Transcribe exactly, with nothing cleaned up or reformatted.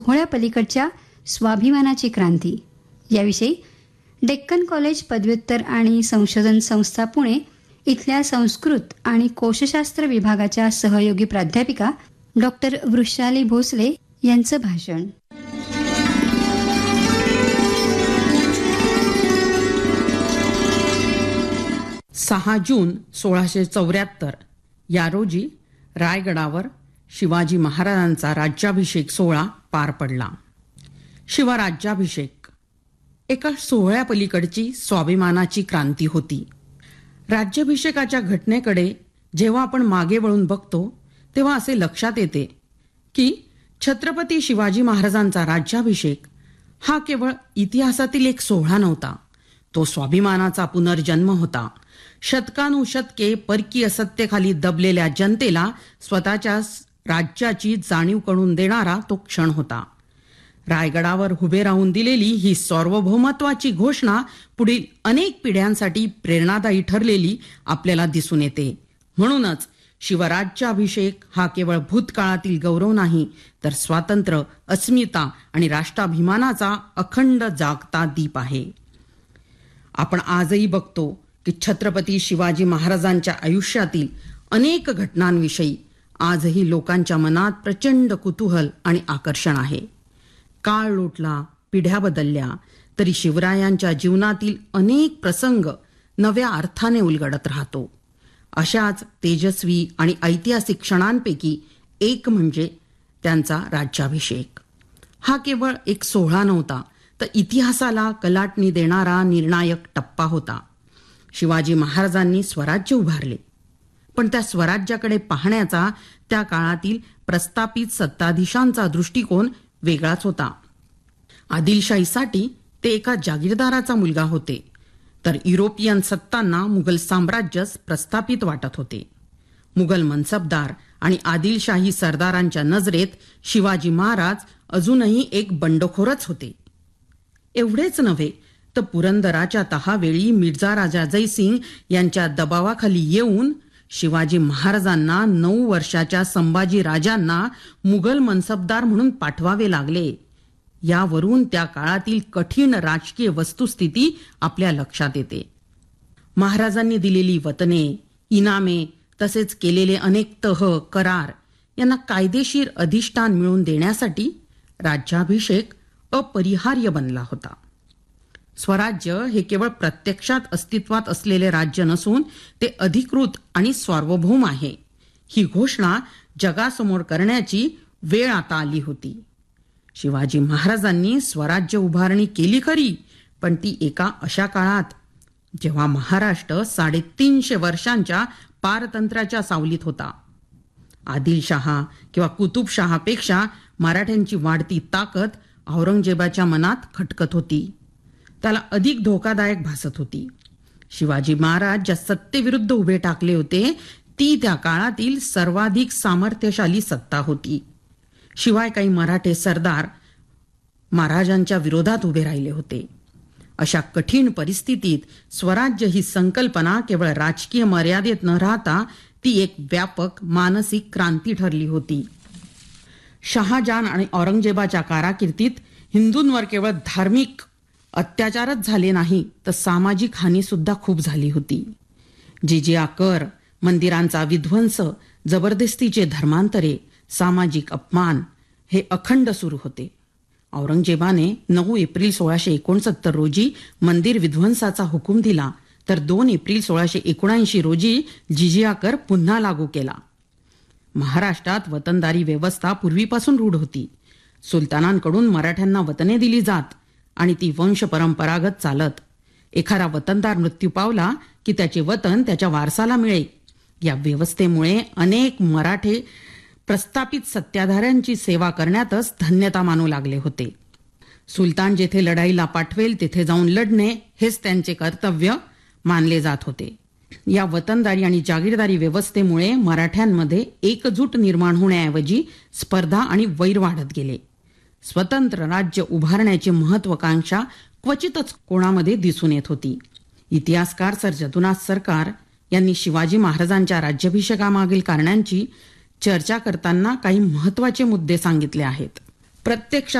होळ्यापलीकडच्या स्वाभिमानाची क्रांती याविषयी डेक्कन कॉलेज पदव्युत्तर आणि संशोधन संस्था पुणे इथल्या संस्कृत आणि कोशशास्त्र विभागाच्या सहयोगी प्राध्यापिका डॉक्टर वृषाली भोसले यांचं भाषण. सहा जून सोळाशे चौऱ्याहत्तर या रोजी रायगडावर शिवाजी महाराजांचा राज्याभिषेक सोहळा पार पडला. शिवराज्याभिषेक एका सोहळ्यापलीकडची स्वाभिमानाची क्रांती होती. राज्याभिषेकाच्या घटनेकडे जेव्हा आपण मागे वळून बघतो तेव्हा असे लक्षात येते की छत्रपती शिवाजी महाराजांचा राज्याभिषेक हा केवळ इतिहासातील एक सोहळा नव्हता, तो स्वाभिमानाचा पुनर्जन्म होता. शतकानुशतके परकीय सत्तेखाली दबलेल्या जनतेला स्वतःच्या राज्याची जाणीव करून देणारा तो क्षण होता. रायगडावर उभे राहून दिलेली ही सार्वभौमत्वाची घोषणा पुढील अनेक पिढ्यांसाठी प्रेरणादायी ठरलेली आपल्याला दिसून येते. म्हणूनच शिवराज्याभिषेक हा केवळ भूतकाळातील गौरव नाही, तर स्वातंत्र्य, अस्मिता आणि राष्ट्राभिमानाचा अखंड जागता दीप आहे. आपण आजही बघतो की छत्रपती शिवाजी महाराजांच्या आयुष्यातील अनेक घटनांविषयी आजही लोकांच्या मनात प्रचंड कुतूहल आणि आकर्षण आहे. काळ लोटला, पिढ्या बदलल्या, तरी शिवरायांच्या जीवनातील अनेक प्रसंग नव्या अर्थाने उलगडत राहतो. अशाच तेजस्वी आणि ऐतिहासिक क्षणांपैकी एक म्हणजे त्यांचा राज्याभिषेक. हा केवळ एक सोहळा नव्हता, तर इतिहासाला कलाटणी देणारा निर्णायक टप्पा होता. शिवाजी महाराजांनी स्वराज्य उभारले, पण त्या स्वराज्याकडे पाहण्याचा त्या काळातील प्रस्थापित सत्ताधीशांचा दृष्टिकोन वेगळाच होता. आदिलशाहीसाठी ते एका जागीरदाराचा मुलगा होते, तर युरोपियन सत्तांना मुघल साम्राज्य प्रस्थापित वाटत होते. मुघल मनसबदार आणि आदिलशाही सरदारांच्या नजरेत शिवाजी महाराज अजूनही एक बंडखोरच होते. एवढेच नव्हे तर पुरंदराच्या तहावेळी मिर्झा राजा जयसिंग यांच्या दबावाखाली येऊन शिवाजी महाराजांना नऊ वर्षाच्या संभाजी राजांना मुघल मनसबदार म्हणून पाठवावे लागले. यावरून त्या काळातील कठीण राजकीय वस्तुस्थिती आपल्या लक्षात येते. महाराजांनी दिलेली वतने, इनामे तसेच केलेले अनेक तह, करार यांना कायदेशीर अधिष्ठान मिळवून देण्यासाठी राज्याभिषेक अपरिहार्य बनला होता. स्वराज्य हे केवळ प्रत्यक्षात अस्तित्वात असलेले राज्य नसून ते अधिकृत आणि सार्वभौम आहे, ही घोषणा जगासमोर करण्याची वेळ आता आली होती. शिवाजी महाराजांनी स्वराज्य उभारणी केली खरी, पण ती एका अशा काळात जेव्हा महाराष्ट्र साडेतीनशे वर्षांच्या पारतंत्र्याच्या सावलीत होता. आदिलशहा किंवा कुतुबशहापेक्षा मराठ्यांची वाढती ताकद औरंगजेबाच्या मनात खटकत होती, त्याला अधिक धोकादायक भासत होती. शिवाजी महाराज ज्या सत्तेविरुद्ध उभे टाकले होते ती त्या काळातील सर्वाधिक सामर्थ्यशाली सत्ता होती. शिवाय काही मराठे सरदार महाराजांच्या विरोधात उभे राहिले होते. अशा कठीण परिस्थितीत स्वराज्य ही संकल्पना केवळ राजकीय मर्यादेत न राहता ती एक व्यापक मानसिक क्रांती ठरली होती. शहाजहान आणि औरंगजेबाच्या कारकिर्दीत हिंदूंवर केवळ धार्मिक अत्याचारच झाले नाही, तर सामाजिक हानी सुद्धा खूप झाली होती. जिजिया कर, मंदिरांचा विध्वंस, जबरदस्तीचे धर्मांतरे, सामाजिक अपमान हे अखंड सुरू होते. औरंगजेबाने नऊ एप्रिल सोळाशे एकोणसत्तर रोजी मंदिर विध्वंसाचा हुकूम दिला, तर दोन एप्रिल सोळाशे एकोणऐंशी रोजी जिजिया कर पुन्हा लागू केला. महाराष्ट्रात वतनदारी व्यवस्था पूर्वीपासून रूढ होती. सुलतानांकडून मराठ्यांना वतने दिली जात आणि ती वंश परंपरागत चालत. एखादा वतनदार मृत्यू पावला की त्याचे वतन त्याच्या वारसाला मिळे. या व्यवस्थेमुळे अनेक मराठे प्रस्थापित सत्ताधाऱ्यांची सेवा करण्यातच धन्यता मानू लागले होते. सुलतान जेथे लढाईला पाठवेल तेथे जाऊन लढणे हेच त्यांचे कर्तव्य मानले जात होते. या वतनदारी आणि जागीरदारी व्यवस्थेमुळे मराठ्यांमध्ये एकजूट निर्माण होण्याऐवजी स्पर्धा आणि वैर वाढत गेले. स्वतंत्र राज्य उभारण्याची महत्वाकांक्षा क्वचितच कोणामध्ये दिसून येत होती. इतिहासकार सर जदुनाथ सरकार यांनी शिवाजी महाराजांच्या राज्याभिषेकामागील कारणांची चर्चा करताना काही महत्त्वाचे मुद्दे सांगितले आहेत. प्रत्यक्षात